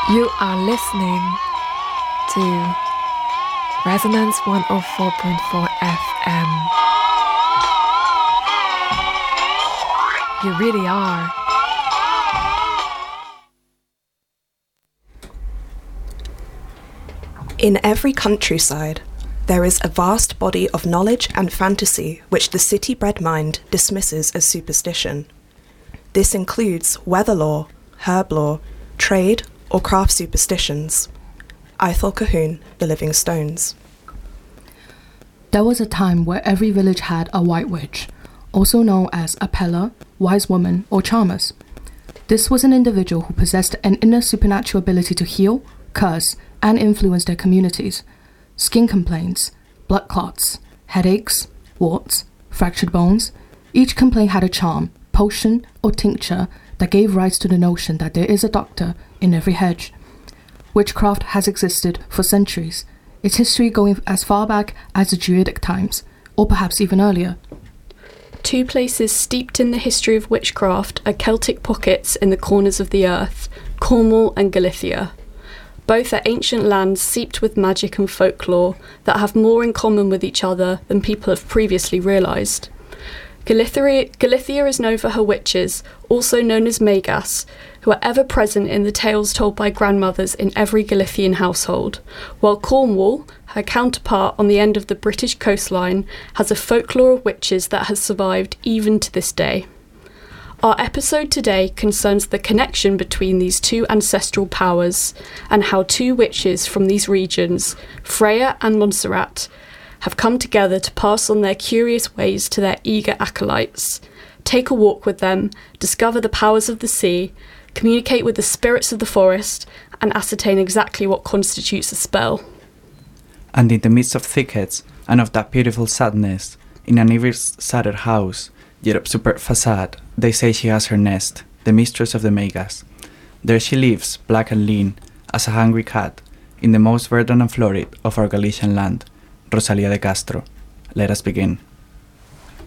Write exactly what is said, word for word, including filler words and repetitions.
You are listening to Resonance one oh four point four F M. You really are. In every countryside, there is a vast body of knowledge and fantasy which the city-bred mind dismisses as superstition. This includes weather lore, herb lore, trade, or craft superstitions. Ithel Cahoon, The Living Stones. There was a time where every village had a white witch, also known as a peller, wise woman, or charmers. This was an individual who possessed an inner supernatural ability to heal, curse, and influence their communities. Skin complaints, blood clots, headaches, warts, fractured bones. Each complaint had a charm, potion, or tincture that gave rise to the notion that there is a doctor in every hedge. Witchcraft has existed for centuries, its history going as far back as the Druidic times, or perhaps even earlier. Two places steeped in the history of witchcraft are Celtic pockets in the corners of the earth, Cornwall and Galicia. Both are ancient lands seeped with magic and folklore that have more in common with each other than people have previously realised. Galicia, Galicia is known for her witches, also known as Magas, who are ever present in the tales told by grandmothers in every Galician household, while Cornwall, her counterpart on the end of the British coastline, has a folklore of witches that has survived even to this day. Our episode today concerns the connection between these two ancestral powers and how two witches from these regions, Freya and Montserrat, have come together to pass on their curious ways to their eager acolytes, take a walk with them, discover the powers of the sea, communicate with the spirits of the forest, and ascertain exactly what constitutes a spell. And in the midst of thickets and of that beautiful sadness, in an evil-sided house, yet of superb facade, they say she has her nest, the mistress of the Magas. There she lives, black and lean, as a hungry cat, in the most verdant and florid of our Galician land, Rosalía de Castro. Let us begin.